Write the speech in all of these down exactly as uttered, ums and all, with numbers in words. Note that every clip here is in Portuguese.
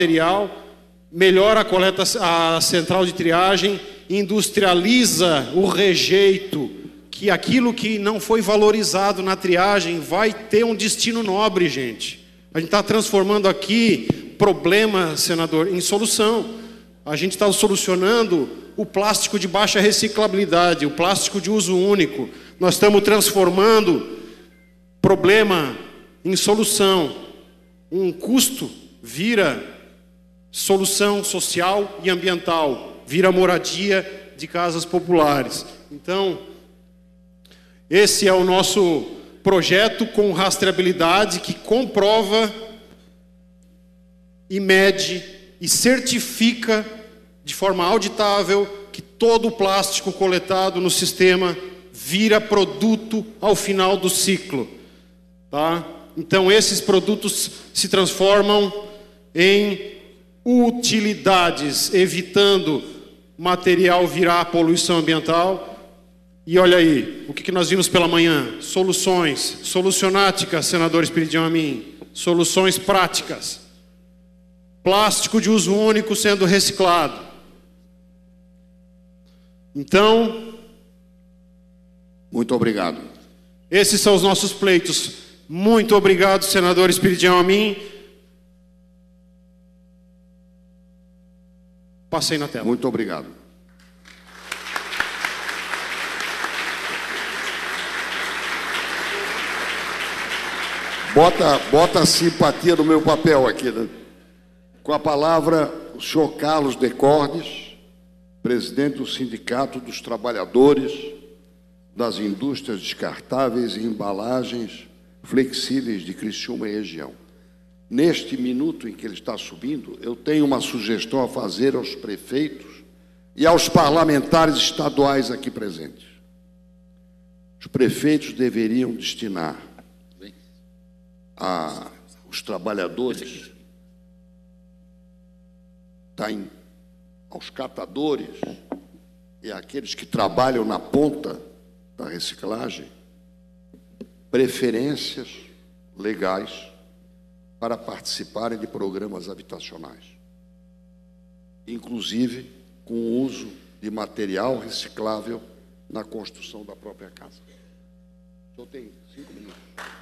material, melhora a coleta, a central de triagem, industrializa o rejeito, que aquilo que não foi valorizado na triagem vai ter um destino nobre, gente. A gente está transformando aqui problema, senador, em solução. A gente está solucionando o plástico de baixa reciclabilidade, o plástico de uso único. Nós estamos transformando problema em solução. Um custo vira solução social e ambiental, vira moradia de casas populares. Então, esse é o nosso projeto com rastreabilidade que comprova e mede e certifica de forma auditável que todo o plástico coletado no sistema vira produto ao final do ciclo. Tá? Então, esses produtos se transformam em utilidades, evitando material virar poluição ambiental. E olha aí, o que, que nós vimos pela manhã? Soluções, solucionática, senador Espiridião Amin, soluções práticas. Plástico de uso único sendo reciclado. Então, muito obrigado. Esses são os nossos pleitos. Muito obrigado, senador Espiridião Amin. Passei na tela. Muito obrigado. Bota, bota a simpatia no meu papel aqui, né? Com a palavra, o senhor Carlos Decordes, presidente do Sindicato dos Trabalhadores das Indústrias Descartáveis e Embalagens Flexíveis de Criciúma e região. Neste minuto em que ele está subindo, eu tenho uma sugestão a fazer aos prefeitos e aos parlamentares estaduais aqui presentes. Os prefeitos deveriam destinar a os trabalhadores, tá em, aos catadores e àqueles que trabalham na ponta da reciclagem, preferências legais para participarem de programas habitacionais, inclusive com o uso de material reciclável na construção da própria casa. O senhor tem cinco minutos.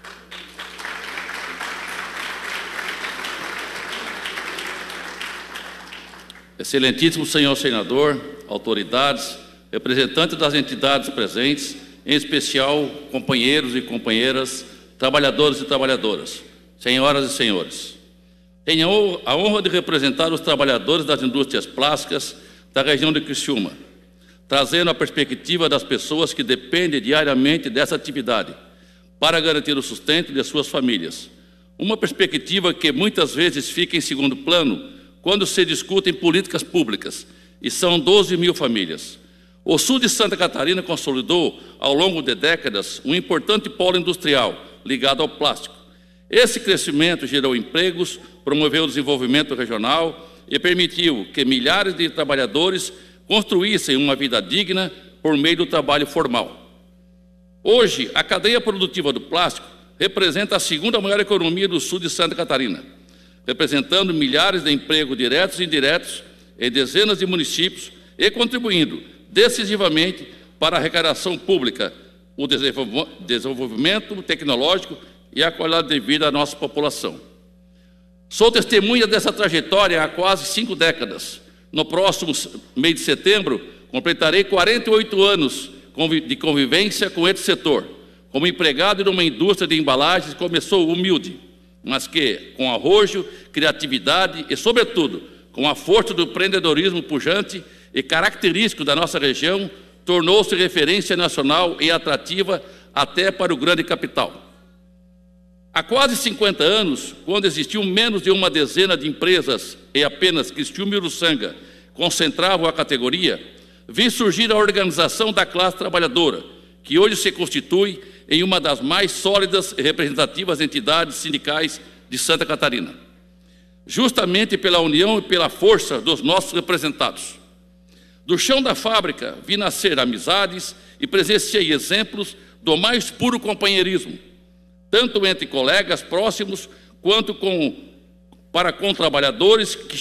Excelentíssimo senhor senador, autoridades, representantes das entidades presentes, em especial companheiros e companheiras, trabalhadores e trabalhadoras, senhoras e senhores. Tenho a honra de representar os trabalhadores das indústrias plásticas da região de Criciúma, trazendo a perspectiva das pessoas que dependem diariamente dessa atividade para garantir o sustento de suas famílias. Uma perspectiva que muitas vezes fica em segundo plano quando se discutem políticas públicas, e são doze mil famílias. O sul de Santa Catarina consolidou, ao longo de décadas, um importante polo industrial ligado ao plástico. Esse crescimento gerou empregos, promoveu o desenvolvimento regional e permitiu que milhares de trabalhadores construíssem uma vida digna por meio do trabalho formal. Hoje, a cadeia produtiva do plástico representa a segunda maior economia do sul de Santa Catarina, representando milhares de empregos diretos e indiretos em dezenas de municípios e contribuindo decisivamente para a arrecadação pública, o desenvolvimento tecnológico e a qualidade de vida da nossa população. Sou testemunha dessa trajetória há quase cinco décadas. No próximo mês de setembro, completarei quarenta e oito anos de convivência com esse setor. Como empregado numa indústria de embalagens, começou humilde, mas que, com arrojo, criatividade e, sobretudo, com a força do empreendedorismo pujante e característico da nossa região, tornou-se referência nacional e atrativa até para o grande capital. Há quase cinquenta anos, quando existiam menos de uma dezena de empresas e apenas Criciúma e Uruçanga concentravam a categoria, vi surgir a organização da classe trabalhadora, que hoje se constitui em uma das mais sólidas e representativas entidades sindicais de Santa Catarina, justamente pela união e pela força dos nossos representados. Do chão da fábrica vi nascer amizades e presenciei exemplos do mais puro companheirismo, tanto entre colegas próximos quanto com para com trabalhadores que